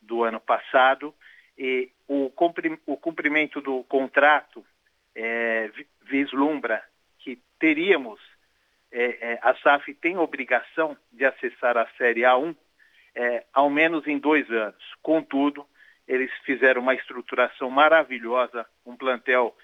do ano passado, e o cumprimento do contrato vislumbra que teríamos, a SAF tem obrigação de acessar a Série A1 ao menos em 2 anos. Contudo, eles fizeram uma estruturação maravilhosa, um plantel